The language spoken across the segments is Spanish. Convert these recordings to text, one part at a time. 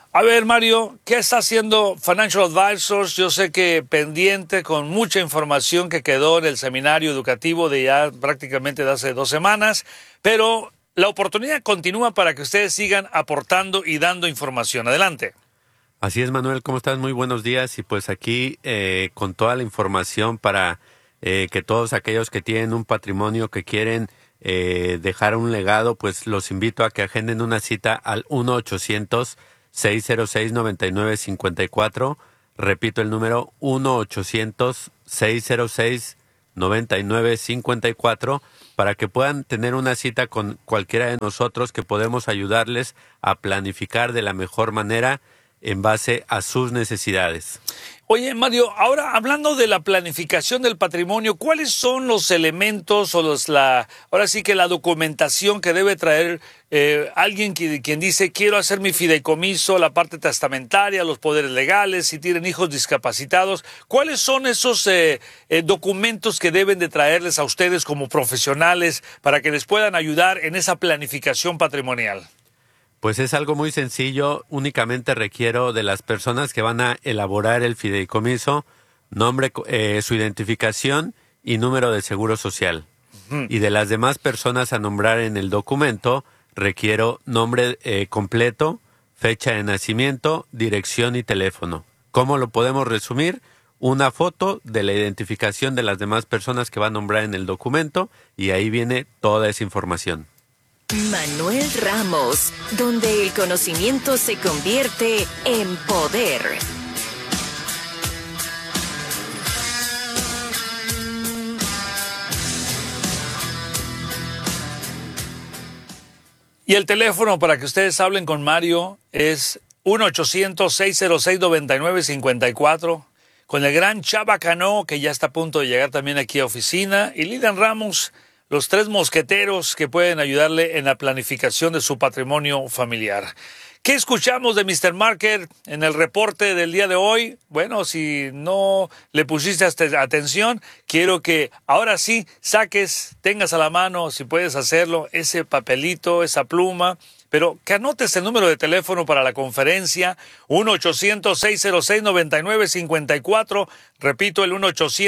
A ver, Mario, ¿qué está haciendo Financial Advisors? Yo sé que pendiente con mucha información que quedó en el seminario educativo de ya prácticamente de hace 2 semanas, pero la oportunidad continúa para que ustedes sigan aportando y dando información. Adelante. Así es, Manuel, ¿cómo estás? Muy buenos días y pues aquí con toda la información para que todos aquellos que tienen un patrimonio que quieren dejar un legado, pues los invito a que agenden una cita al 1-800-606-9954. Repito el número 1-800-606-9954 para que puedan tener una cita con cualquiera de nosotros que podemos ayudarles a planificar de la mejor manera en base a sus necesidades. Oye, Mario, ahora hablando de la planificación del patrimonio, ¿cuáles son los elementos o ahora sí que la documentación que debe traer alguien quien dice quiero hacer mi fideicomiso, la parte testamentaria, los poderes legales, si tienen hijos discapacitados? ¿Cuáles son esos documentos que deben de traerles a ustedes como profesionales para que les puedan ayudar en esa planificación patrimonial? Pues es algo muy sencillo, únicamente requiero de las personas que van a elaborar el fideicomiso, nombre, su identificación y número de seguro social. Y de las demás personas a nombrar en el documento, requiero nombre completo, fecha de nacimiento, dirección y teléfono. ¿Cómo lo podemos resumir? Una foto de la identificación de las demás personas que va a nombrar en el documento y ahí viene toda esa información. Manuel Ramos, donde el conocimiento se convierte en poder. Y el teléfono para que ustedes hablen con Mario es 1-800-606-9954, con el gran Chava Cano, que ya está a punto de llegar también aquí a oficina, y Lilian Ramos, los tres mosqueteros que pueden ayudarle en la planificación de su patrimonio familiar. ¿Qué escuchamos de Mr. Market en el reporte del día de hoy? Bueno, si no le pusiste atención, quiero que ahora sí tengas a la mano, si puedes hacerlo, ese papelito, esa pluma, pero que anotes el número de teléfono para la conferencia, 1-800-606-9954. Repito, el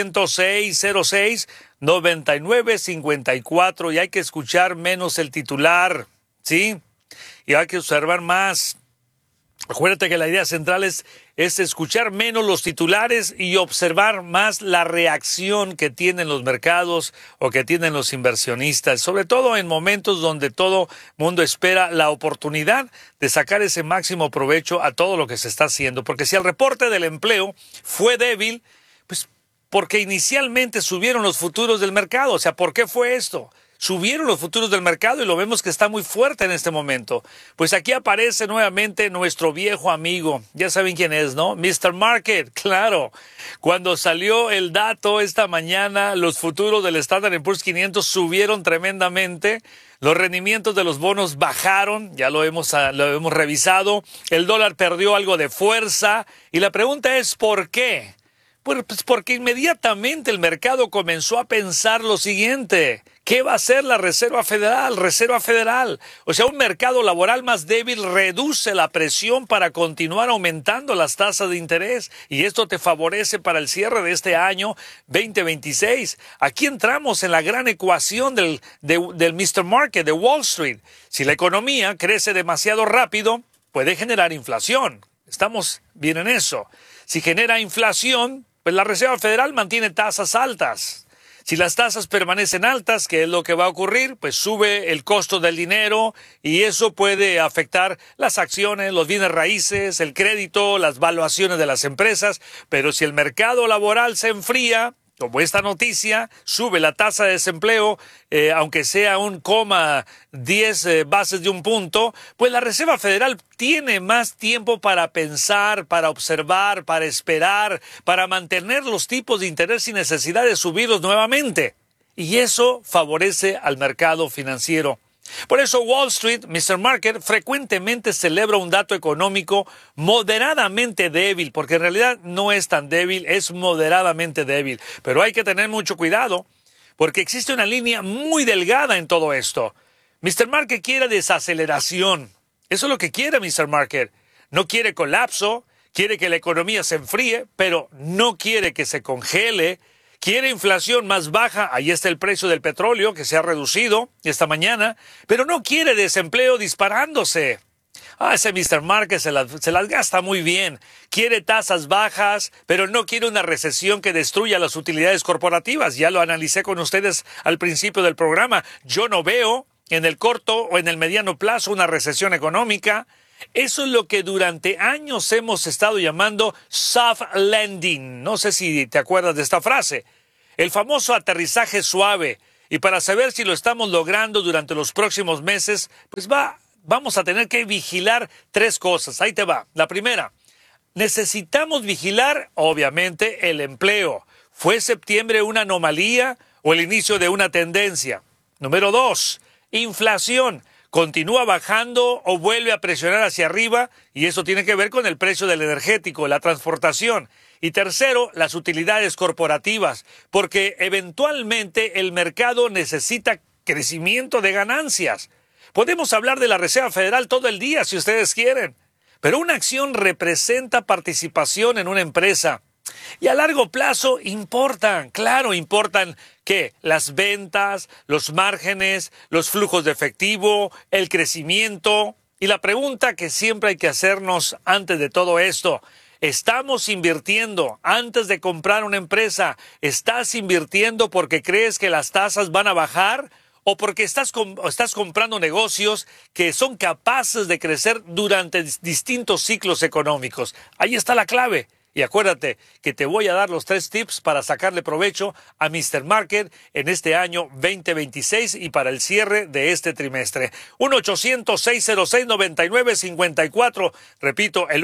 1-800-606-9954. Y hay que escuchar menos el titular, ¿sí? Y hay que observar más. Acuérdate que la idea central es escuchar menos los titulares y observar más la reacción que tienen los mercados o que tienen los inversionistas, sobre todo en momentos donde todo mundo espera la oportunidad de sacar ese máximo provecho a todo lo que se está haciendo. Porque si el reporte del empleo fue débil, pues porque inicialmente subieron los futuros del mercado. O sea, ¿por qué fue esto? Subieron los futuros del mercado y lo vemos que está muy fuerte en este momento. Pues aquí aparece nuevamente nuestro viejo amigo. Ya saben quién es, ¿no? Mr. Market, claro. Cuando salió el dato esta mañana, los futuros del Standard & Poor's 500 subieron tremendamente. Los rendimientos de los bonos bajaron, ya lo hemos revisado. El dólar perdió algo de fuerza. Y la pregunta es, ¿por qué? Pues porque inmediatamente el mercado comenzó a pensar lo siguiente: ¿qué va a hacer la Reserva Federal? O sea, un mercado laboral más débil reduce la presión para continuar aumentando las tasas de interés, y esto te favorece para el cierre de este año 2026. Aquí entramos en la gran ecuación del Mr. Market, de Wall Street. Si la economía crece demasiado rápido, puede generar inflación. Estamos bien en eso. Si genera inflación, pues la Reserva Federal mantiene tasas altas. Si las tasas permanecen altas, ¿qué es lo que va a ocurrir? Pues sube el costo del dinero y eso puede afectar las acciones, los bienes raíces, el crédito, las valuaciones de las empresas. Pero si el mercado laboral se enfría, como esta noticia, sube la tasa de desempleo, aunque sea 1,10 bases de un punto, pues la Reserva Federal tiene más tiempo para pensar, para observar, para esperar, para mantener los tipos de interés sin necesidad de subirlos nuevamente. Y eso favorece al mercado financiero. Por eso Wall Street, Mr. Market, frecuentemente celebra un dato económico moderadamente débil, porque en realidad no es tan débil, es moderadamente débil. Pero hay que tener mucho cuidado, porque existe una línea muy delgada en todo esto. Mr. Market quiere desaceleración. Eso es lo que quiere Mr. Market. no quiere colapso, quiere que la economía se enfríe, pero no quiere que se congele. Quiere inflación más baja, ahí está el precio del petróleo que se ha reducido esta mañana, pero no quiere desempleo disparándose. Ese Mr. Market se las gasta muy bien. Quiere tasas bajas, pero no quiere una recesión que destruya las utilidades corporativas. Ya lo analicé con ustedes al principio del programa. Yo no veo en el corto o en el mediano plazo una recesión económica. Eso es lo que durante años hemos estado llamando soft landing. No sé si te acuerdas de esta frase. El famoso aterrizaje suave. Y para saber si lo estamos logrando durante los próximos meses, pues vamos a tener que vigilar 3 cosas. Ahí te va. La primera, necesitamos vigilar, obviamente, el empleo. ¿Fue septiembre una anomalía o el inicio de una tendencia? Número 2, inflación. ¿Continúa bajando o vuelve a presionar hacia arriba? Y eso tiene que ver con el precio del energético, la transportación. Y tercero, las utilidades corporativas, porque eventualmente el mercado necesita crecimiento de ganancias. Podemos hablar de la Reserva Federal todo el día si ustedes quieren, pero una acción representa participación en una empresa. Y a largo plazo importan, claro, importan ¿qué? Las ventas, los márgenes, los flujos de efectivo, el crecimiento. Y la pregunta que siempre hay que hacernos antes de todo esto, ¿estamos invirtiendo antes de comprar una empresa? ¿Estás invirtiendo porque crees que las tasas van a bajar? ¿O porque estás comprando negocios que son capaces de crecer durante distintos ciclos económicos? Ahí está la clave. Y acuérdate que te voy a dar los 3 tips para sacarle provecho a Mr. Market en este año 2026 y para el cierre de este trimestre. 1-800-606-9954. Repito, el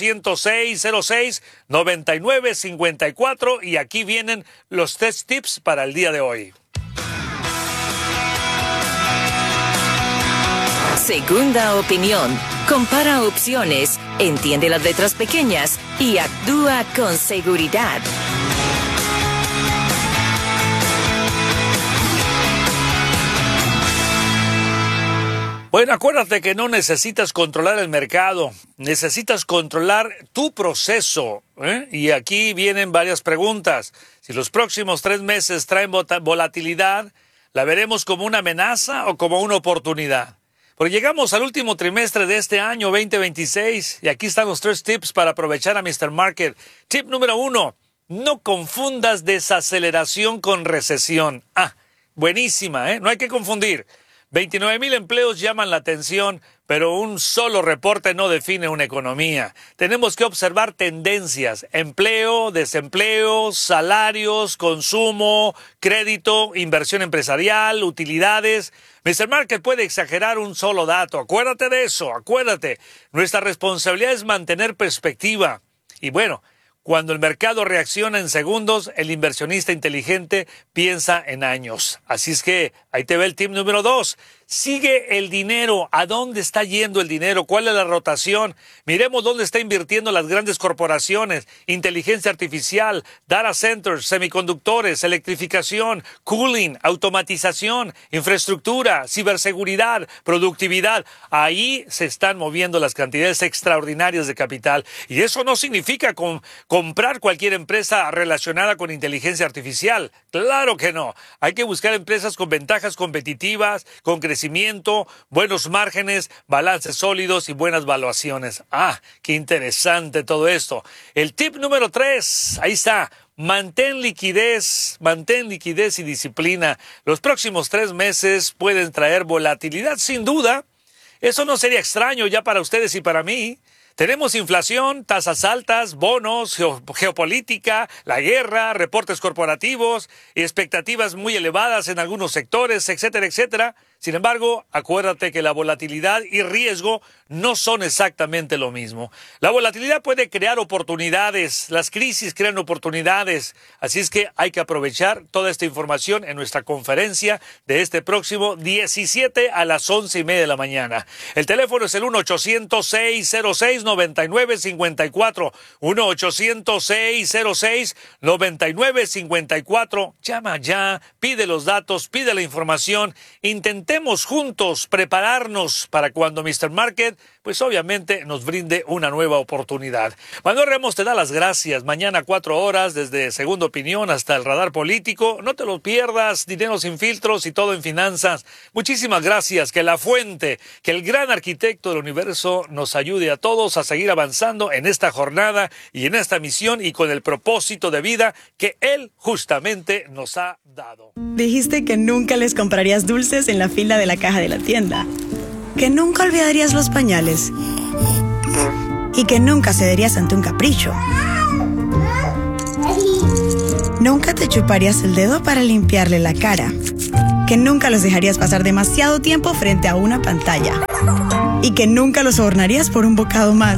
1-800-606-9954. Y aquí vienen los 3 tips para el día de hoy. Segunda opinión. Compara opciones, entiende las letras pequeñas y actúa con seguridad. Bueno, acuérdate que no necesitas controlar el mercado, necesitas controlar tu proceso, ¿eh? Y aquí vienen varias preguntas. Si los próximos 3 meses traen volatilidad, ¿la veremos como una amenaza o como una oportunidad? Porque llegamos al último trimestre de este año 2026 y aquí están los 3 tips para aprovechar a Mr. Market. Tip número 1, no confundas desaceleración con recesión. Buenísima, ¿eh? No hay que confundir. 29,000 empleos llaman la atención, pero un solo reporte no define una economía. Tenemos que observar tendencias, empleo, desempleo, salarios, consumo, crédito, inversión empresarial, utilidades. Mr. Market puede exagerar un solo dato. Acuérdate de eso, acuérdate. Nuestra responsabilidad es mantener perspectiva. Y bueno, cuando el mercado reacciona en segundos, el inversionista inteligente piensa en años. Así es que ahí te ve el tip número 2. Sigue el dinero. ¿A dónde está yendo el dinero? ¿Cuál es la rotación? Miremos dónde está invirtiendo las grandes corporaciones. Inteligencia artificial, data centers, semiconductores, electrificación, cooling, automatización, infraestructura, ciberseguridad, productividad. Ahí se están moviendo las cantidades extraordinarias de capital. Y eso no significa comprar cualquier empresa relacionada con inteligencia artificial. Claro que no. Hay que buscar empresas con ventajas competitivas, con crecimiento, buenos márgenes, balances sólidos y buenas valuaciones. Qué interesante todo esto. El tip número 3, ahí está. Mantén liquidez y disciplina. Los próximos 3 meses pueden traer volatilidad, sin duda. Eso no sería extraño ya para ustedes y para mí. Tenemos inflación, tasas altas, bonos, geopolítica, la guerra, reportes corporativos y expectativas muy elevadas en algunos sectores, etcétera, etcétera. Sin embargo, acuérdate que la volatilidad y riesgo no son exactamente lo mismo. La volatilidad puede crear oportunidades, las crisis crean oportunidades, así es que hay que aprovechar toda esta información en nuestra conferencia de este próximo 17 a las 11:30 de la mañana. El teléfono es el 1-800-606-9954, 1-800-606-9954. Llama ya, pide los datos, pide la información, intentemos juntos prepararnos para cuando Mr. Market pues obviamente nos brinde una nueva oportunidad. Manuel Ramos te da las gracias. Mañana 4 horas desde Segunda Opinión hasta el Radar Político. No te lo pierdas, Dinero sin filtros y todo en finanzas. Muchísimas gracias. Que la fuente, que el gran arquitecto del universo nos ayude a todos a seguir avanzando en esta jornada y en esta misión y con el propósito de vida que Él justamente nos ha dado. Dijiste que nunca les comprarías dulces en la fila de la caja de la tienda, que nunca olvidarías los pañales y que nunca cederías ante un capricho. Nunca te chuparías el dedo para limpiarle la cara, que nunca los dejarías pasar demasiado tiempo frente a una pantalla y que nunca los sobornarías por un bocado más.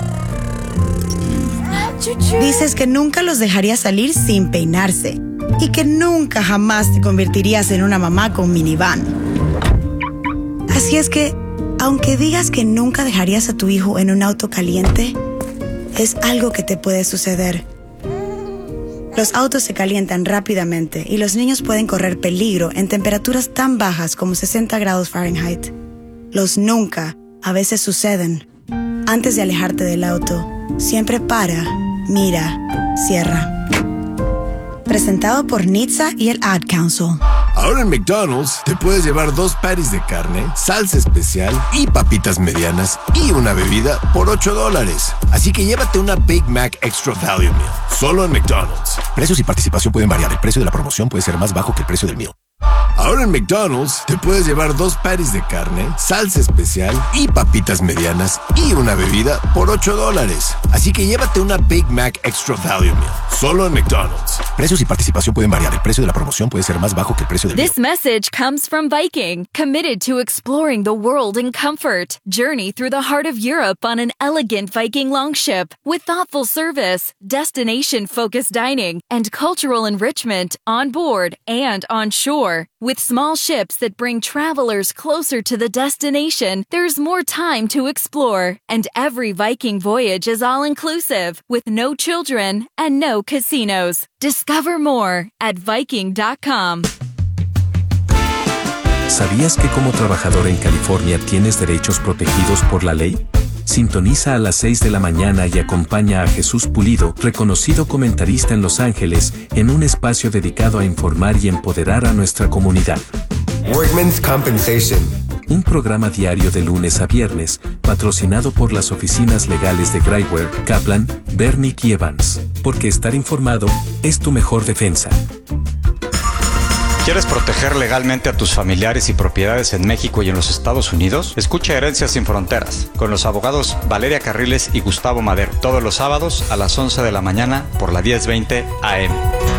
Dices que nunca los dejarías salir sin peinarse y que nunca jamás te convertirías en una mamá con minivan. Así es que, aunque digas que nunca dejarías a tu hijo en un auto caliente, es algo que te puede suceder. Los autos se calientan rápidamente y los niños pueden correr peligro en temperaturas tan bajas como 60 grados Fahrenheit. Los nunca a veces suceden. Antes de alejarte del auto, siempre para, mira, cierra. Presentado por NHTSA y el Ad Council. Ahora en McDonald's te puedes llevar 2 patties de carne, salsa especial y papitas medianas y una bebida por $8. Así que llévate una Big Mac Extra Value Meal, solo en McDonald's. Precios y participación pueden variar. El precio de la promoción puede ser más bajo que el precio del meal. Ahora en McDonald's te puedes llevar 2 patties de carne, salsa especial y papitas medianas y una bebida por $8. Así que llévate una Big Mac Extra Value Meal, solo en McDonald's. Precios y participación pueden variar. El precio de la promoción puede ser más bajo que el precio del meal. This message comes from Viking, committed to exploring the world in comfort. Journey through the heart of Europe on an elegant Viking longship with thoughtful service, destination-focused dining, and cultural enrichment on board and on shore. With small ships that bring travelers closer to the destination, there's more time to explore. And every Viking voyage is all-inclusive, with no children and no casinos. Discover more at Viking.com. ¿Sabías que como trabajador en California tienes derechos protegidos por la ley? Sintoniza a las 6 de la mañana y acompaña a Jesús Pulido, reconocido comentarista en Los Ángeles, en un espacio dedicado a informar y empoderar a nuestra comunidad. Workmen's Compensation. Un programa diario de lunes a viernes, patrocinado por las oficinas legales de Graiwer, Kaplan, Bernick y Evans. Porque estar informado es tu mejor defensa. ¿Quieres proteger legalmente a tus familiares y propiedades en México y en los Estados Unidos? Escucha Herencias sin Fronteras con los abogados Valeria Carriles y Gustavo Madero todos los sábados a las 11 de la mañana por la 1020 AM.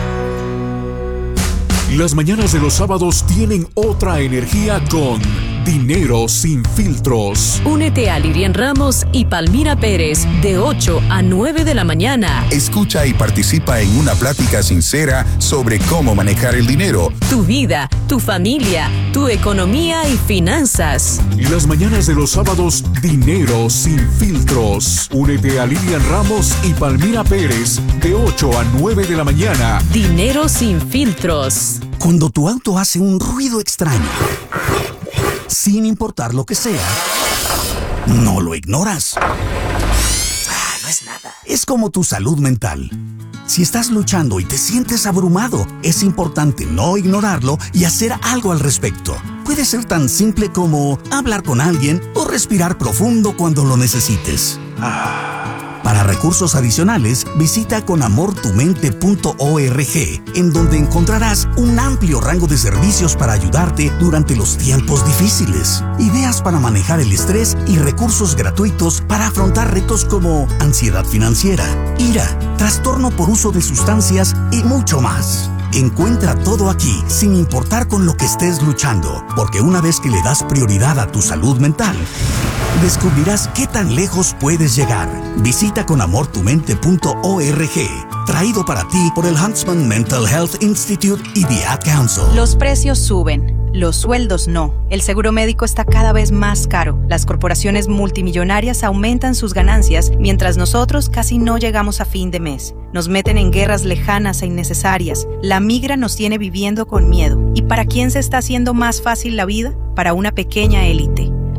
Las mañanas de los sábados tienen otra energía con Dinero sin filtros. Únete a Lilian Ramos y Palmira Pérez de 8 a 9 de la mañana. Escucha y participa en una plática sincera sobre cómo manejar el dinero, Tu vida, tu familia, tu economía y finanzas. Las mañanas de los sábados, Dinero sin filtros. Únete a Lilian Ramos y Palmira Pérez de 8 a 9 de la mañana. Dinero sin filtros. Cuando tu auto hace un ruido extraño, sin importar lo que sea, no lo ignoras. No es nada. Es como tu salud mental. Si estás luchando y te sientes abrumado, es importante no ignorarlo y hacer algo al respecto. Puede ser tan simple como hablar con alguien o respirar profundo cuando lo necesites. Para recursos adicionales, visita conamortumente.org, en donde encontrarás un amplio rango de servicios para ayudarte durante los tiempos difíciles, ideas para manejar el estrés y recursos gratuitos para afrontar retos como ansiedad financiera, ira, trastorno por uso de sustancias y mucho más. Encuentra todo aquí, sin importar con lo que estés luchando, porque una vez que le das prioridad a tu salud mental, descubrirás qué tan lejos puedes llegar. Visita conamortumente.org, traído para ti por el Huntsman Mental Health Institute y The Ad Council. Los precios suben, los sueldos no. El seguro médico está cada vez más caro. Las corporaciones multimillonarias aumentan sus ganancias, mientras nosotros casi no llegamos a fin de mes. Nos meten en guerras lejanas e innecesarias. La migra nos tiene viviendo con miedo. ¿Y para quién se está haciendo más fácil la vida? Para una pequeña élite.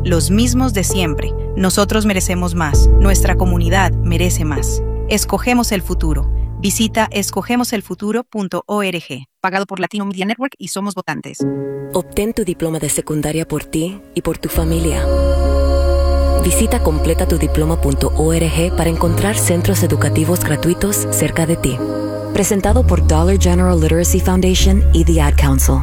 los mismos de siempre. Nosotros merecemos más. Nuestra comunidad merece más. Escogemos el futuro. Visita escogemoselfuturo.org. Pagado por Latino Media Network y Somos Votantes. Obtén tu diploma de secundaria por ti y por tu familia. Visita completatudiploma.org para encontrar centros educativos gratuitos cerca de ti. Presentado por Dollar General Literacy Foundation y The Ad Council.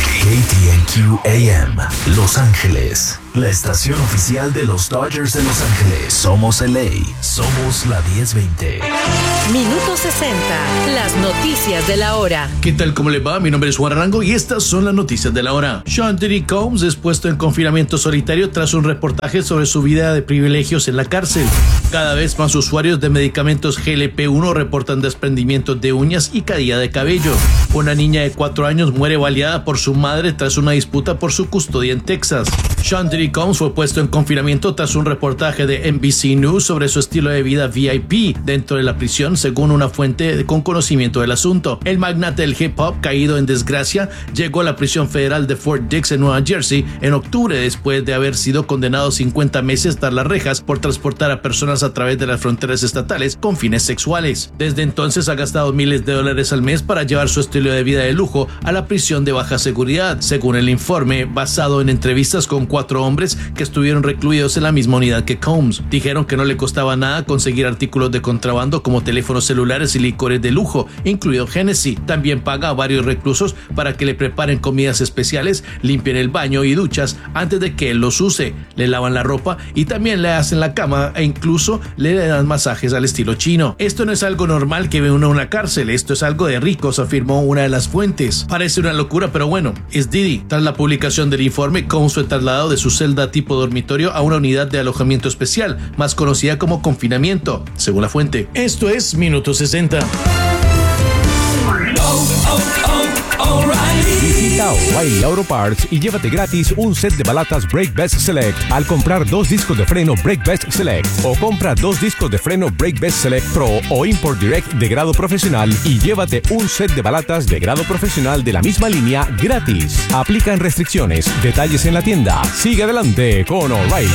KTNQ AM, Los Ángeles. La estación oficial de los Dodgers de Los Ángeles. Somos LA. Somos la 1020. Minuto 60. Las noticias de la hora. ¿Qué tal? ¿Cómo le va? Mi nombre es Juan Arango y estas son las noticias de la hora. Sean Diddy Combs es puesto en confinamiento solitario tras un reportaje sobre su vida de privilegios en la cárcel. Cada vez más usuarios de medicamentos GLP-1 reportan desprendimientos de uñas y caída de cabello. Una niña de 4 años muere baleada por su madre tras una disputa por su custodia en Texas. Sean Diddy Combs fue puesto en confinamiento tras un reportaje de NBC News sobre su estilo de vida VIP dentro de la prisión, según una fuente con conocimiento del asunto. El magnate del hip hop, caído en desgracia, llegó a la prisión federal de Fort Dix en Nueva Jersey en octubre después de haber sido condenado 50 meses tras las rejas por transportar a personas a través de las fronteras estatales con fines sexuales. Desde entonces ha gastado miles de dólares al mes para llevar su estilo de vida de lujo a la prisión de baja seguridad, según el informe basado en entrevistas con 4 hombres que estuvieron recluidos en la misma unidad que Combs. Dijeron que no le costaba nada conseguir artículos de contrabando como teléfonos celulares y licores de lujo, incluido Hennessy. También paga a varios reclusos para que le preparen comidas especiales, limpien el baño y duchas antes de que él los use, le lavan la ropa y también le hacen la cama e incluso le dan masajes al estilo chino. Esto no es algo normal que ve uno en una cárcel, esto es algo de ricos, afirmó una de las fuentes. Parece una locura, pero bueno, es Diddy. Tras la publicación del informe, Combs fue trasladado de su celda tipo dormitorio a una unidad de alojamiento especial, más conocida como confinamiento, según la fuente. Esto es Minuto 60. Visita O'Reilly Auto Parts y llévate gratis un set de balatas Brake Best Select al comprar 2 discos de freno Brake Best Select, o compra 2 discos de freno Brake Best Select Pro o Import Direct de grado profesional y llévate un set de balatas de grado profesional de la misma línea gratis. Aplican restricciones. Detalles en la tienda. Sigue adelante con O'Reilly.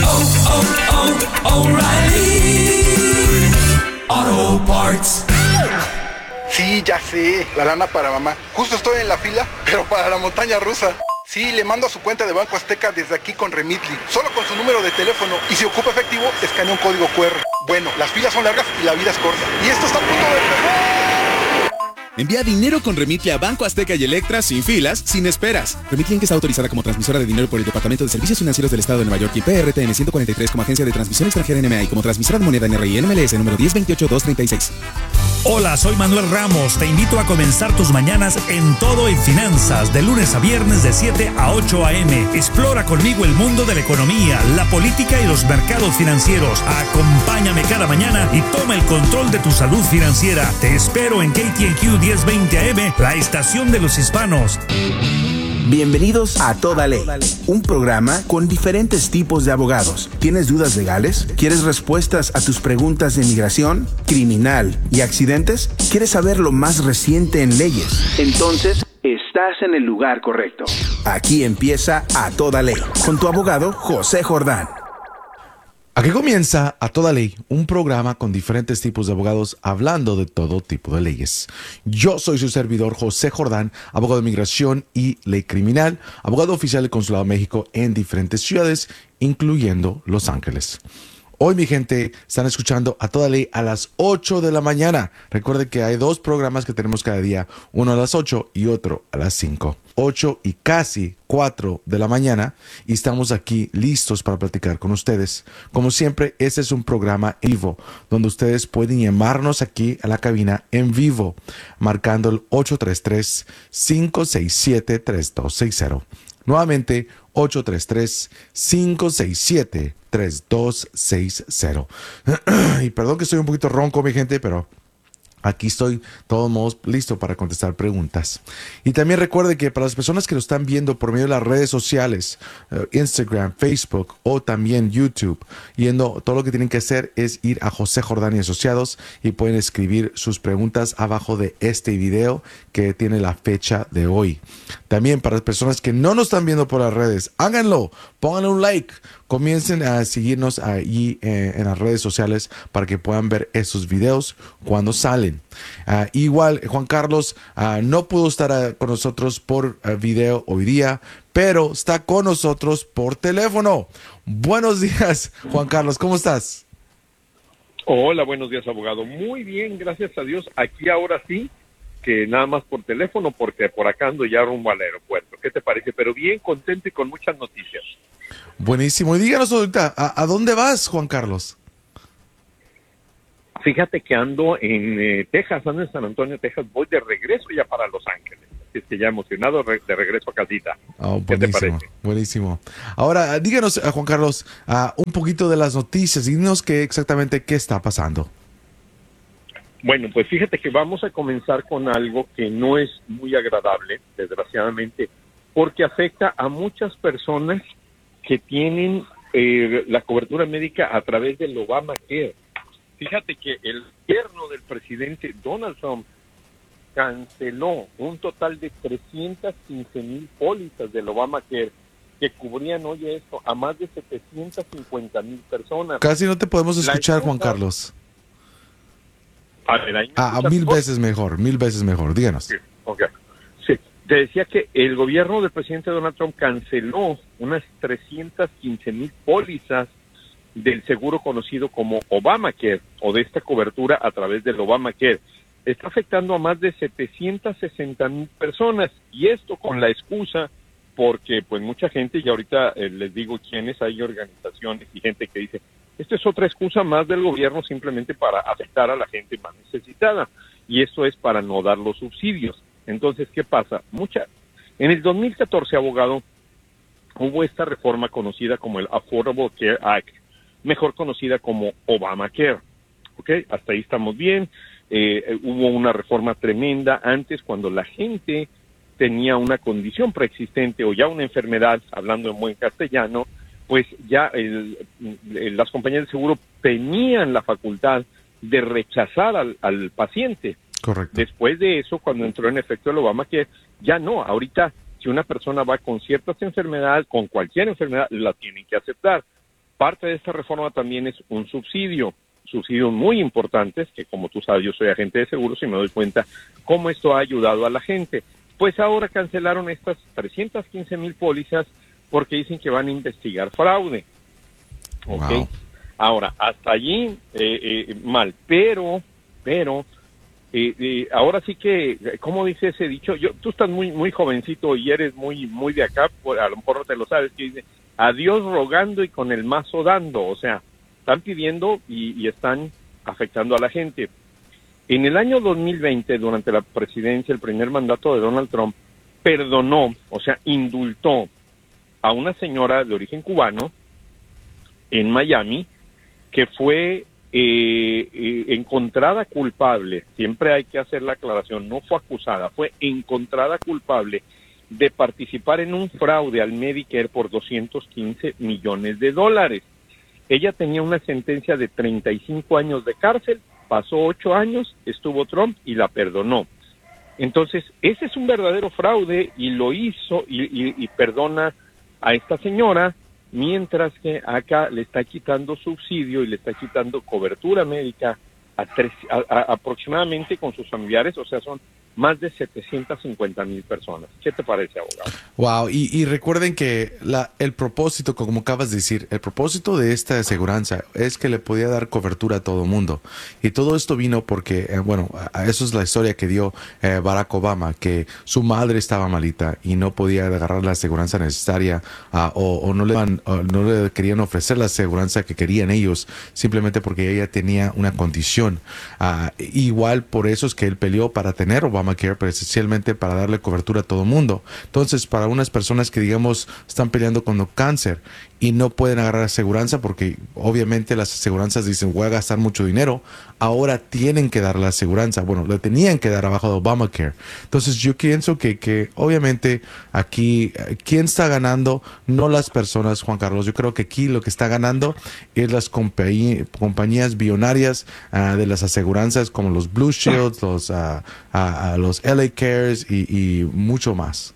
O'Reilly Auto Parts. Sí, ya sé, la lana para mamá. Justo estoy en la fila, pero para la montaña rusa. Sí, le mando a su cuenta de Banco Azteca desde aquí con Remitly, solo con su número de teléfono, y si ocupa efectivo, escanea un código QR. Bueno, las filas son largas y la vida es corta. Y esto está a punto de empezar. Envía dinero con Remitly a Banco Azteca y Electra sin filas, sin esperas. Remitly Inc. está autorizada como transmisora de dinero por el Departamento de Servicios Financieros del Estado de Nueva York y PRTN 143 como agencia de transmisión extranjera NMA y como transmisora de moneda NRI NMLS número 1028236. Hola, soy Manuel Ramos. Te invito a comenzar tus mañanas en Todo en Finanzas, de lunes a viernes de 7 a 8 a.m. Explora conmigo el mundo de la economía, la política y los mercados financieros. Acompáñame cada mañana y toma el control de tu salud financiera. Te espero en KTNQ 1020 AM, la estación de los hispanos. Bienvenidos a Toda Ley, un programa con diferentes tipos de abogados. ¿Tienes dudas legales? ¿Quieres respuestas a tus preguntas de migración, criminal y accidentes? ¿Quieres saber lo más reciente en leyes? Entonces, estás en el lugar correcto. Aquí empieza A Toda Ley, con tu abogado José Jordán. Aquí comienza A Toda Ley, un programa con diferentes tipos de abogados hablando de todo tipo de leyes. Yo soy su servidor José Jordán, abogado de migración y ley criminal, abogado oficial del Consulado de México en diferentes ciudades, incluyendo Los Ángeles. Hoy, mi gente, están escuchando A Toda Ley a las 8 de la mañana. Recuerden que hay 2 programas que tenemos cada día, uno a las 8 y otro a las 5. 8 y casi 4 de la mañana y estamos aquí listos para platicar con ustedes. Como siempre, este es un programa en vivo donde ustedes pueden llamarnos aquí a la cabina en vivo marcando el 833-567-3260. Nuevamente, 833-567-3260. Y perdón que estoy un poquito ronco, mi gente, pero Aquí estoy, de todos modos, listo para contestar preguntas. Y también recuerde que para las personas que lo están viendo por medio de las redes sociales, Instagram, Facebook o también YouTube, todo lo que tienen que hacer es ir a José Jordán y Asociados y pueden escribir sus preguntas abajo de este video que tiene la fecha de hoy. También para las personas que no nos están viendo por las redes, háganlo, pónganle un like, comiencen a seguirnos ahí en las redes sociales para que puedan ver esos videos cuando salen. Igual, Juan Carlos no pudo estar con nosotros por video hoy día, pero está con nosotros por teléfono. Buenos días, Juan Carlos, ¿cómo estás? Hola, buenos días, abogado. Muy bien, gracias a Dios. Aquí ahora sí, que nada más por teléfono, porque por acá ando ya rumbo al aeropuerto. ¿Qué te parece? Pero bien contento y con muchas noticias. Buenísimo. Y díganos ahorita, ¿a dónde vas, Juan Carlos? Fíjate que ando en Texas, ando en San Antonio, Texas. Voy de regreso ya para Los Ángeles. Así es que ya emocionado de regreso a casita. ¿Qué te parece? Buenísimo. Ahora, díganos, Juan Carlos, un poquito de las noticias. Díganos exactamente qué está pasando. Bueno, pues fíjate que vamos a comenzar con algo que no es muy agradable, desgraciadamente, porque afecta a muchas personas que tienen la cobertura médica a través del Obamacare. Fíjate que el gobierno del presidente Donald Trump canceló un total de 315,000 pólizas del Obamacare que cubrían, oye esto, a más de 750,000 personas. Casi no te podemos escuchar, Juan Carlos. A ver, mil veces mejor, díganos. Sí, okay. Sí, te decía que el gobierno del presidente Donald Trump canceló unas 315,000 pólizas del seguro conocido como Obamacare, o de esta cobertura a través del Obamacare. Está afectando a más de 760,000 personas, y esto con la excusa, porque pues mucha gente, y ahorita les digo quiénes, hay organizaciones y gente que dice, esto es otra excusa más del gobierno simplemente para afectar a la gente más necesitada, y esto es para no dar los subsidios. Entonces, ¿qué pasa? En el 2014, abogado, hubo esta reforma conocida como el Affordable Care Act, mejor conocida como Obamacare. ¿Ok? Hasta ahí estamos bien. Hubo una reforma tremenda antes, cuando la gente tenía una condición preexistente o ya una enfermedad, hablando en buen castellano, pues ya las compañías de seguro tenían la facultad de rechazar al paciente. Correcto. Después de eso, cuando entró en efecto el Obamacare, ya no. Ahorita, si una persona va con ciertas enfermedades, con cualquier enfermedad, la tienen que aceptar. Parte de esta reforma también es un subsidios muy importantes, que como tú sabes, yo soy agente de seguros y me doy cuenta cómo esto ha ayudado a la gente. Pues ahora cancelaron estas 315,000 pólizas porque dicen que van a investigar fraude. ¿Ok? Wow. Ahora, hasta allí mal, pero ahora sí que, ¿cómo dice ese dicho? Tú estás muy jovencito y eres muy de acá, a lo mejor no te lo sabes, que dice, a Dios rogando y con el mazo dando. O sea, están pidiendo y están afectando a la gente. En el año 2020, durante la presidencia, el primer mandato de Donald Trump, perdonó, o sea, indultó a una señora de origen cubano en Miami que fue encontrada culpable. Siempre hay que hacer la aclaración, no fue acusada, fue encontrada culpable de participar en un fraude al Medicare por $215 millones. Ella tenía una sentencia de 35 años de cárcel, pasó 8 años, estuvo Trump y la perdonó. Entonces, ese es un verdadero fraude y lo hizo y perdona a esta señora, mientras que acá le está quitando subsidio y le está quitando cobertura médica aproximadamente con sus familiares, o sea, son más de 750,000 personas. ¿Qué te parece, abogado? Wow, y recuerden que el propósito, como acabas de decir, el propósito de esta aseguranza es que le podía dar cobertura a todo mundo. Y todo esto vino porque, eso es la historia que dio Barack Obama, que su madre estaba malita y no podía agarrar la aseguranza necesaria o no le querían ofrecer la aseguranza que querían ellos, simplemente porque ella tenía una condición. Igual por eso es que él peleó para tener Obamacare, pero esencialmente para darle cobertura a todo mundo. Entonces, para unas personas que, digamos, están peleando con cáncer y no pueden agarrar aseguranza porque obviamente las aseguranzas dicen voy a gastar mucho dinero, ahora tienen que dar la aseguranza, bueno, le tenían que dar abajo de Obamacare. Entonces yo pienso que obviamente aquí, ¿quién está ganando? No las personas, Juan Carlos. Yo creo que aquí lo que está ganando es las compañías billonarias de las aseguranzas como los Blue Shields, los LA Cares y mucho más.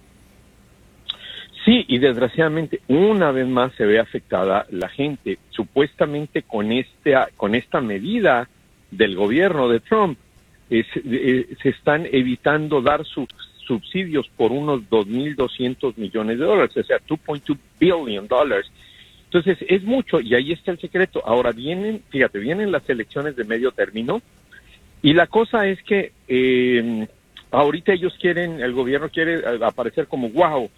Sí, y desgraciadamente una vez más se ve afectada la gente. Supuestamente con esta medida del gobierno de Trump se están evitando dar subsidios por unos $2,200 millones, o sea, $2.2 billion. Entonces es mucho y ahí está el secreto. Ahora vienen las elecciones de medio término y la cosa es que ahorita el gobierno quiere aparecer como wow.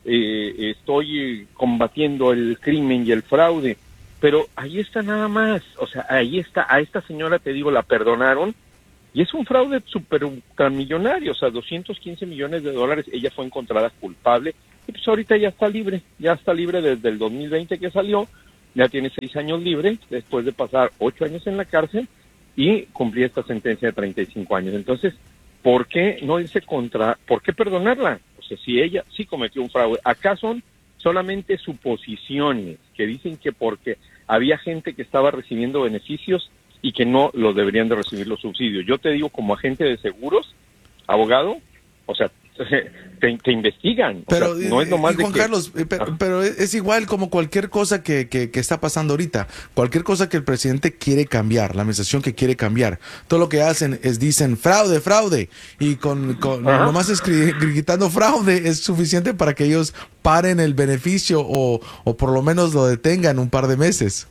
Estoy combatiendo el crimen y el fraude, pero ahí está nada más, o sea, ahí está, a esta señora, te digo, la perdonaron, y es un fraude supermillonario, o sea, $215 millones, ella fue encontrada culpable, y pues ahorita ya está libre desde el 2020 que salió, ya tiene 6 años libre, después de pasar 8 años en la cárcel, y cumplía esta sentencia de 35 años, entonces, ¿por qué no irse por qué perdonarla? O sea, si ella sí cometió un fraude, acá son solamente suposiciones que dicen que porque había gente que estaba recibiendo beneficios y que no los deberían de recibir los subsidios. Yo te digo, como agente de seguros, abogado, o sea, te investigan. Pero, o sea, no es nomás Juan Carlos, pero es igual como cualquier cosa que está pasando ahorita. Cualquier cosa que el presidente quiere cambiar, la administración que quiere cambiar. Todo lo que hacen es dicen fraude, fraude. Y con nomás gritando fraude es suficiente para que ellos paren el beneficio o por lo menos lo detengan un par de meses.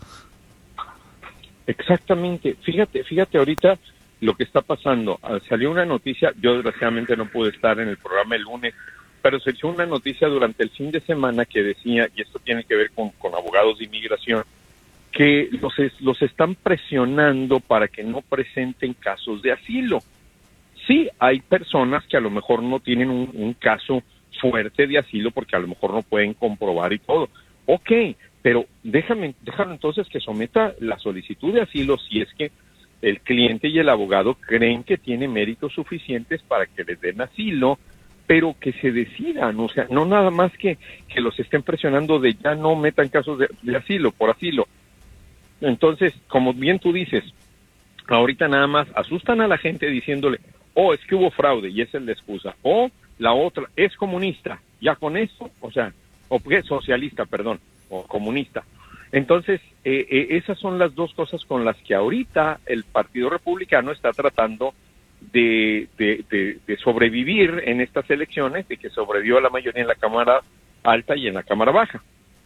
Exactamente. Fíjate ahorita lo que está pasando. Salió una noticia, yo desgraciadamente no pude estar en el programa el lunes, pero se echó una noticia durante el fin de semana que decía, y esto tiene que ver con abogados de inmigración, que los están presionando para que no presenten casos de asilo. Sí, hay personas que a lo mejor no tienen un caso fuerte de asilo porque a lo mejor no pueden comprobar y todo. Ok, pero déjalo entonces que someta la solicitud de asilo si es que el cliente y el abogado creen que tiene méritos suficientes para que les den asilo, pero que se decidan, o sea, no nada más que los estén presionando de ya no metan casos de asilo, por asilo. Entonces, como bien tú dices, ahorita nada más asustan a la gente diciéndole, es que hubo fraude y esa es la excusa, o la otra, es comunista, ya con eso, o sea, o socialista, perdón, o comunista. Entonces, esas son las dos cosas con las que ahorita el Partido Republicano está tratando de sobrevivir en estas elecciones, de que sobrevivió la mayoría en la Cámara Alta y en la Cámara Baja.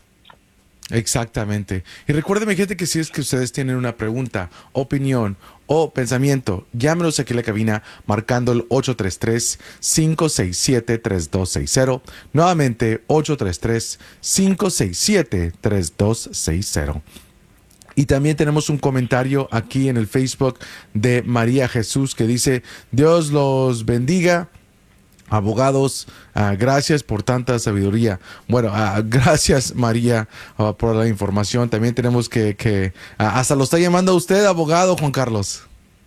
Exactamente. Y recuérdenme, gente, que si es que ustedes tienen una pregunta, opinión o pensamiento, llámenos aquí a la cabina marcando el 833-567-3260. Nuevamente, 833-567-3260. Y también tenemos un comentario aquí en el Facebook de María Jesús que dice, Dios los bendiga. Abogados, gracias por tanta sabiduría. Bueno, gracias María por la información. También tenemos que hasta lo está llamando a usted, abogado Juan Carlos.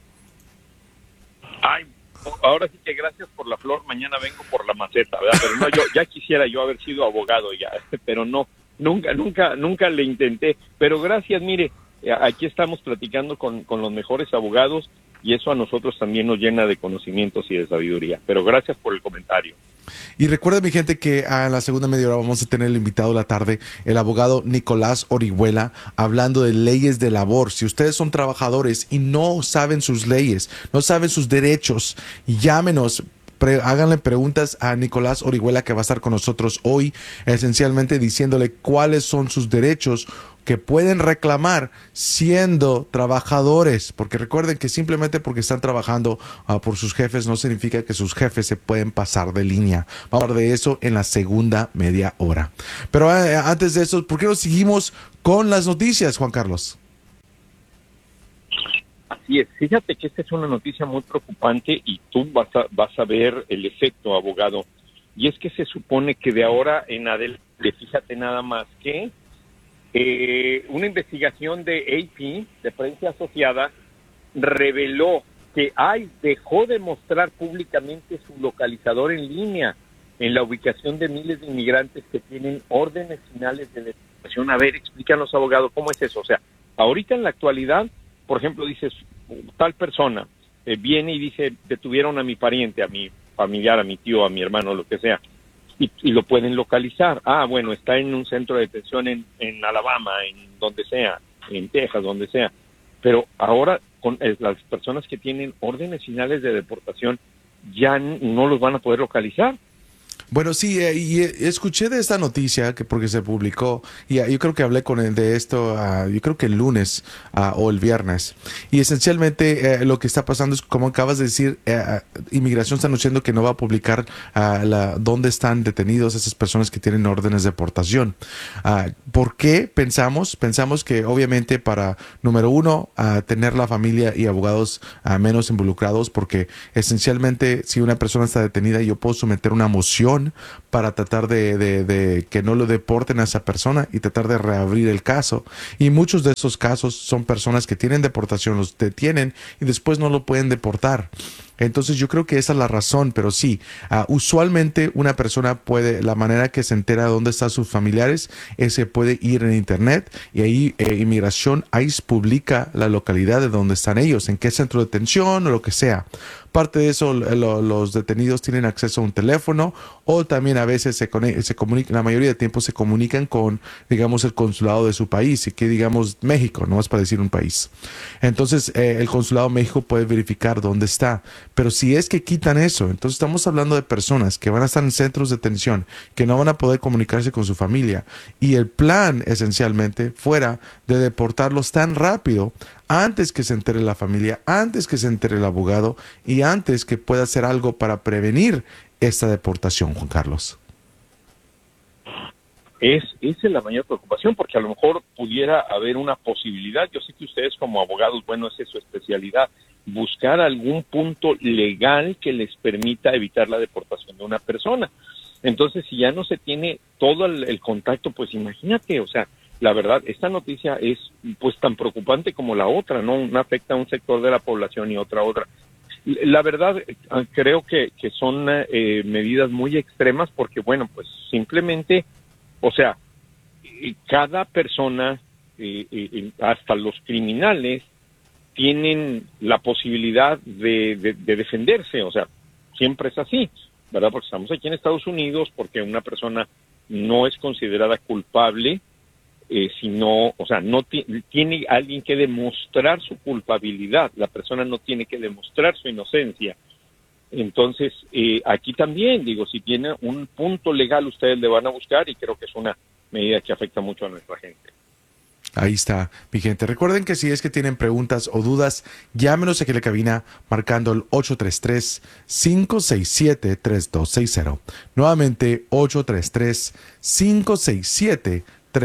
Ay, ahora sí que gracias por la flor, mañana vengo por la maceta, ¿verdad? Pero no, yo ya quisiera yo haber sido abogado ya, pero no, nunca le intenté. Pero gracias, mire, aquí estamos platicando con los mejores abogados y eso a nosotros también nos llena de conocimientos y de sabiduría. Pero gracias por el comentario. Y recuerden, mi gente, que en la segunda media hora vamos a tener el invitado de la tarde, el abogado Nicolás Orihuela, hablando de leyes de labor. Si ustedes son trabajadores y no saben sus leyes, no saben sus derechos, llámenos. Háganle preguntas a Nicolás Orihuela, que va a estar con nosotros hoy, esencialmente diciéndole cuáles son sus derechos que pueden reclamar siendo trabajadores, porque recuerden que simplemente porque están trabajando por sus jefes no significa que sus jefes se pueden pasar de línea. Vamos a hablar de eso en la segunda media hora. Pero antes de eso, ¿por qué no seguimos con las noticias, Juan Carlos? Así es, fíjate que esta es una noticia muy preocupante y tú vas a ver el efecto, abogado. Y es que se supone que de ahora en adelante, fíjate nada más que una investigación de AP, de Prensa Asociada, reveló que ICE dejó de mostrar públicamente su localizador en línea en la ubicación de miles de inmigrantes que tienen órdenes finales de deportación. A ver, explícanos, abogado, ¿cómo es eso? O sea, ahorita en la actualidad, por ejemplo, dices, tal persona viene y dice, detuvieron a mi pariente, a mi familiar, a mi tío, a mi hermano, lo que sea, y lo pueden localizar. Ah, bueno, está en un centro de detención en Alabama, en donde sea, en Texas, donde sea. Pero ahora, con las personas que tienen órdenes finales de deportación, ya no los van a poder localizar. Bueno, sí, y escuché de esta noticia que porque se publicó, y yo creo que hablé con él de esto, yo creo que el lunes o el viernes, y esencialmente lo que está pasando es, como acabas de decir, Inmigración está anunciando que no va a publicar dónde están detenidos esas personas que tienen órdenes de deportación. ¿Por qué? Pensamos que obviamente para, número uno, tener la familia y abogados menos involucrados, porque esencialmente si una persona está detenida, yo puedo someter una moción para tratar de que no lo deporten a esa persona y tratar de reabrir el caso. Y muchos de esos casos son personas que tienen deportación, los detienen y después no lo pueden deportar. Entonces yo creo que esa es la razón, pero sí, usualmente una persona puede, la manera que se entera dónde están sus familiares es que puede ir en internet y ahí Inmigración ICE publica la localidad de donde están ellos, en qué centro de detención o lo que sea. Parte de eso, los detenidos tienen acceso a un teléfono o también a veces se comunican, la mayoría de tiempo se comunican con, digamos, el consulado de su país, y que digamos México, no es para decir un país. Entonces el consulado de México puede verificar dónde está. Pero si es que quitan eso, entonces estamos hablando de personas que van a estar en centros de detención, que no van a poder comunicarse con su familia. Y el plan, esencialmente, fuera de deportarlos tan rápido, antes que se entere la familia, antes que se entere el abogado y antes que pueda hacer algo para prevenir esta deportación, Juan Carlos. Esa es la mayor preocupación, porque a lo mejor pudiera haber una posibilidad. Yo sé que ustedes como abogados, bueno, esa es su especialidad, buscar algún punto legal que les permita evitar la deportación de una persona. Entonces, si ya no se tiene todo el contacto, pues imagínate, o sea, la verdad, esta noticia es pues tan preocupante como la otra, ¿no? Una afecta a un sector de la población y otra. La verdad, creo que son medidas muy extremas porque, bueno, pues simplemente, o sea, cada persona, hasta los criminales, tienen la posibilidad de defenderse, o sea, siempre es así, ¿verdad? Porque estamos aquí en Estados Unidos, porque una persona no es considerada culpable, sino, o sea, no tiene alguien que demostrar su culpabilidad, la persona no tiene que demostrar su inocencia. Entonces, aquí también, digo, si tiene un punto legal, ustedes le van a buscar, y creo que es una medida que afecta mucho a nuestra gente. Ahí está, mi gente. Recuerden que si es que tienen preguntas o dudas, llámenos aquí a la cabina marcando el 833-567-3260. Nuevamente, 833-567-3260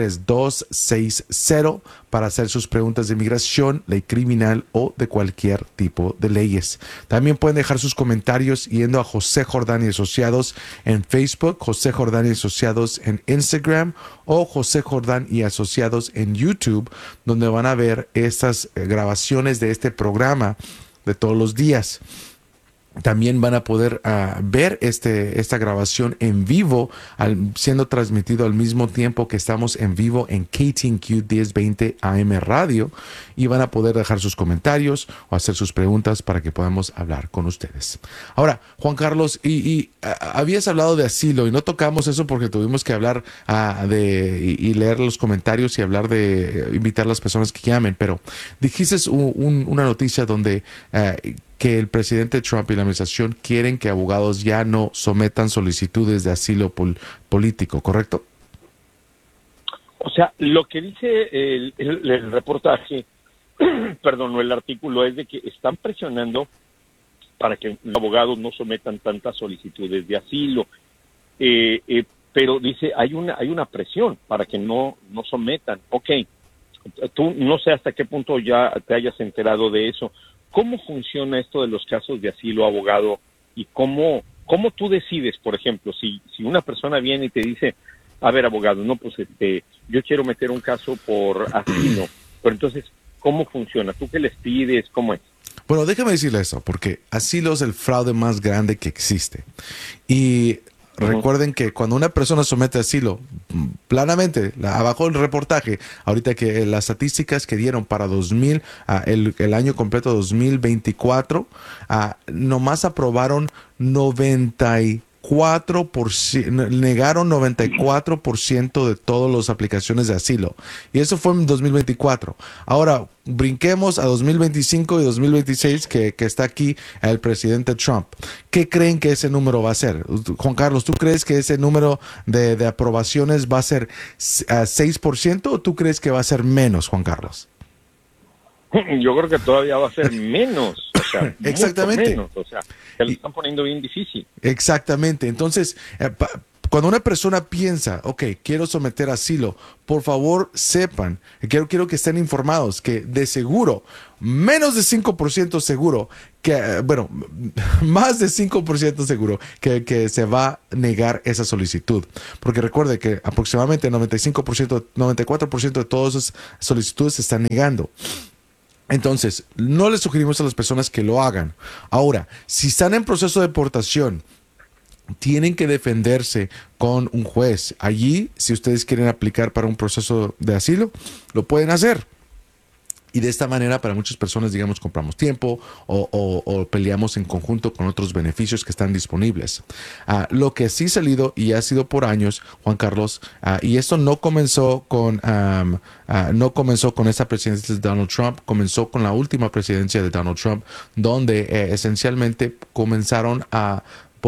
para hacer sus preguntas de inmigración, ley criminal o de cualquier tipo de leyes. También pueden dejar sus comentarios yendo a José Jordán y Asociados en Facebook, José Jordán y Asociados en Instagram o José Jordán y Asociados en YouTube, donde van a ver estas grabaciones de este programa de todos los días. También van a poder ver esta grabación en vivo, siendo transmitido al mismo tiempo que estamos en vivo en KTNQ 1020 AM Radio, y van a poder dejar sus comentarios o hacer sus preguntas para que podamos hablar con ustedes. Ahora, Juan Carlos, habías hablado de asilo y no tocamos eso porque tuvimos que hablar y leer los comentarios y hablar de invitar a las personas que llamen, pero dijiste una noticia donde que el presidente Trump y la administración quieren que abogados ya no sometan solicitudes de asilo político, ¿correcto? O sea, lo que dice el reportaje, perdón, o el artículo, es de que están presionando para que los abogados no sometan tantas solicitudes de asilo, pero dice, hay una presión para que no sometan. Ok, tú no sé hasta qué punto ya te hayas enterado de eso. ¿Cómo funciona esto de los casos de asilo, abogado? ¿Y cómo tú decides, por ejemplo, si una persona viene y te dice, a ver, abogado, no, pues yo quiero meter un caso por asilo, pero entonces, ¿cómo funciona? ¿Tú qué les pides? ¿Cómo es? Bueno, déjame decirle eso, porque asilo es el fraude más grande que existe. Y recuerden que cuando una persona somete asilo, planamente, abajo el reportaje, ahorita que las estadísticas que dieron para el año completo 2024, nomás aprobaron 94%, negaron 94% de todas las aplicaciones de asilo. Y eso fue en 2024. Ahora, brinquemos a 2025 y 2026, que está aquí el presidente Trump. ¿Qué creen que ese número va a ser? Juan Carlos, ¿tú crees que ese número de aprobaciones va a ser 6% o tú crees que va a ser menos, Juan Carlos? Yo creo que todavía va a ser menos, o sea, exactamente. Mucho menos, o sea, que lo están poniendo bien difícil. Exactamente. Entonces, cuando una persona piensa, ok, quiero someter asilo, por favor sepan, quiero que estén informados que de seguro, menos de 5% seguro, más de 5% seguro que se va a negar esa solicitud. Porque recuerde que aproximadamente 95%, 94% de todas esas solicitudes se están negando. Entonces, no les sugerimos a las personas que lo hagan. Ahora, si están en proceso de deportación, tienen que defenderse con un juez. Allí, si ustedes quieren aplicar para un proceso de asilo, lo pueden hacer. Y de esta manera, para muchas personas, digamos, compramos tiempo o peleamos en conjunto con otros beneficios que están disponibles. Lo que sí ha salido y ha sido por años, Juan Carlos, y esto no comenzó con esta presidencia de Donald Trump, comenzó con la última presidencia de Donald Trump, donde esencialmente comenzaron a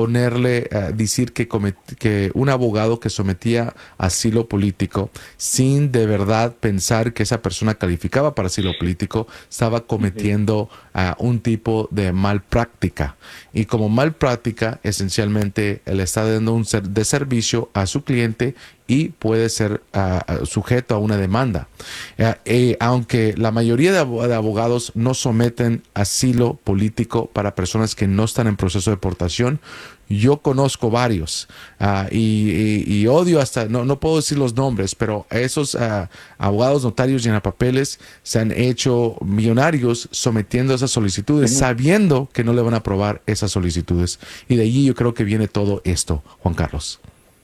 decir que un abogado que sometía asilo político sin de verdad pensar que esa persona calificaba para asilo político estaba cometiendo un tipo de mal práctica. Y como mal práctica, esencialmente le está dando un servicio a su cliente y puede ser sujeto a una demanda. Aunque la mayoría de abogados no someten asilo político para personas que no están en proceso de deportación, yo conozco varios y odio hasta, no puedo decir los nombres, pero esos abogados, notarios y papeles se han hecho millonarios sometiendo esas solicitudes, sabiendo que no le van a aprobar esas solicitudes. Y de allí yo creo que viene todo esto, Juan Carlos.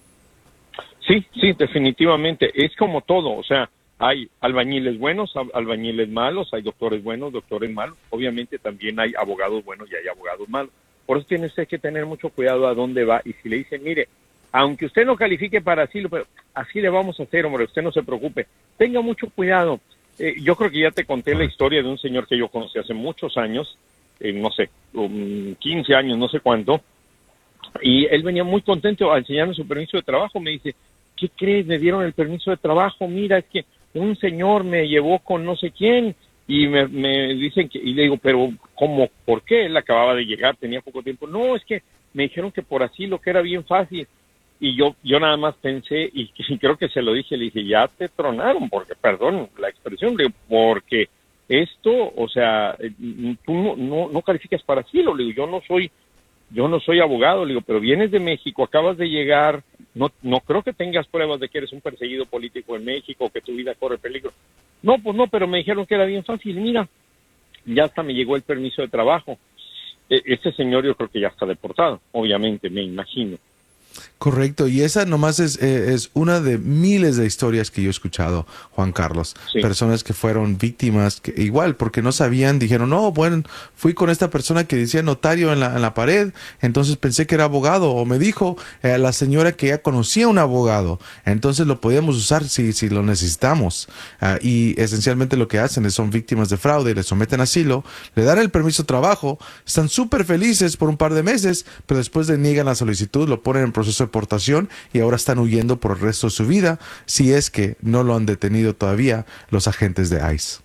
Sí, definitivamente. Es como todo, o sea, hay albañiles buenos, albañiles malos, hay doctores buenos, doctores malos. Obviamente también hay abogados buenos y hay abogados malos. Por eso tiene usted que tener mucho cuidado a dónde va. Y si le dicen, mire, aunque usted no califique para asilo, pero así le vamos a hacer, hombre, usted no se preocupe. Tenga mucho cuidado. Yo creo que ya te conté la historia de un señor que yo conocí hace muchos años, no sé, 15 años, no sé cuánto, y él venía muy contento a enseñarme su permiso de trabajo. Me dice, ¿qué crees? Me dieron el permiso de trabajo, mira, es que un señor me llevó con no sé quién, y me dicen que, y le digo, pero ¿cómo? ¿Por qué? Él acababa de llegar, tenía poco tiempo. No, es que me dijeron que por asilo, que era bien fácil. Y yo nada más pensé, y creo que se lo dije, le dije, ya te tronaron, porque, perdón la expresión, porque esto, o sea, tú no calificas para asilo. Le digo, yo no soy abogado, le digo, pero vienes de México, acabas de llegar, no creo que tengas pruebas de que eres un perseguido político en México, que tu vida corre peligro. No, pues no, pero me dijeron que era bien fácil, mira, ya hasta me llegó el permiso de trabajo. Este señor yo creo que ya está deportado, obviamente, me imagino. Correcto, y esa nomás es una de miles de historias que yo he escuchado, Juan Carlos. Sí. Personas que fueron víctimas, que igual, porque no sabían, dijeron, no, bueno, fui con esta persona que decía notario en la pared, entonces pensé que era abogado, o me dijo la señora que ya conocía un abogado, entonces lo podíamos usar si lo necesitamos. Y esencialmente lo que hacen son víctimas de fraude, le someten asilo, le dan el permiso de trabajo, están súper felices por un par de meses, pero después le niegan la solicitud, lo ponen en proceso de deportación y ahora están huyendo por el resto de su vida, si es que no lo han detenido todavía los agentes de ICE.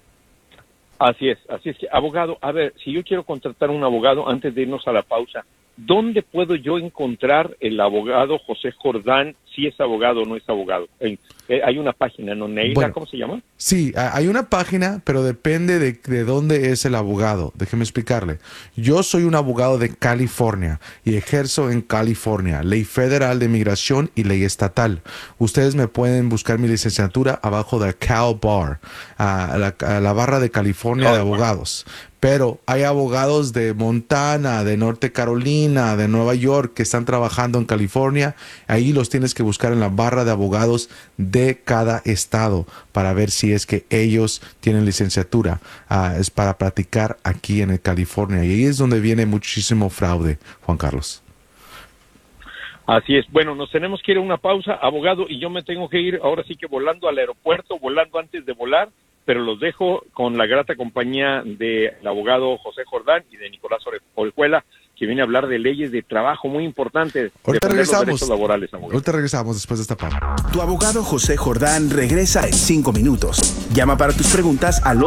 Así es que, abogado, a ver, si yo quiero contratar un abogado, antes de irnos a la pausa, ¿dónde puedo yo encontrar el abogado José Jordán, si es abogado o no es abogado? Hay una página, ¿no, Neila? Bueno, ¿Cómo se llama? Sí, hay una página, pero depende de dónde es el abogado. Déjeme explicarle. Yo soy un abogado de California y ejerzo en California, ley federal de migración y ley estatal. Ustedes me pueden buscar mi licenciatura abajo de Cal Bar, a la barra de California de abogados. Pero hay abogados de Montana, de Norte Carolina, de Nueva York que están trabajando en California. Ahí los tienes que buscar en la barra de abogados de cada estado para ver si es que ellos tienen licenciatura. Es para practicar aquí en California. Y ahí es donde viene muchísimo fraude, Juan Carlos. Así es. Bueno, nos tenemos que ir a una pausa, abogado, y yo me tengo que ir ahora sí que volando al aeropuerto, volando antes de volar, pero los dejo con la grata compañía del abogado José Jordán y de Nicolás Orejuela, que viene a hablar de leyes de trabajo muy importantes. Ahorita regresamos. Los derechos laborales, abogado. Ahorita regresamos después de esta pausa. Tu abogado José Jordán regresa en 5 minutos. Llama para tus preguntas al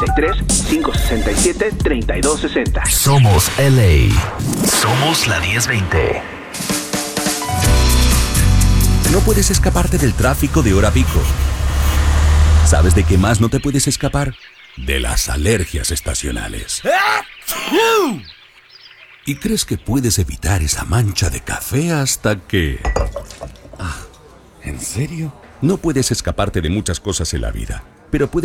833-567-3260. Somos LA. Somos la 1020. No puedes escaparte del tráfico de hora pico. ¿Sabes de qué más no te puedes escapar? De las alergias estacionales. ¿Y crees que puedes evitar esa mancha de café hasta que... ¿En serio? No puedes escaparte de muchas cosas en la vida, pero puedes